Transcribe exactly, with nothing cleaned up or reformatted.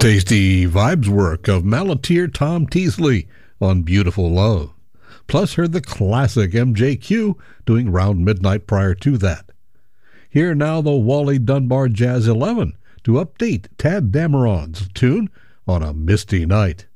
tasty vibes work of Malateer Tom Teasley on Beautiful Love. Plus heard the classic M J Q doing Round Midnight prior to that. Here now the Wally Dunbar Jazz eleven to update Tad Dameron's tune on a Misty Night.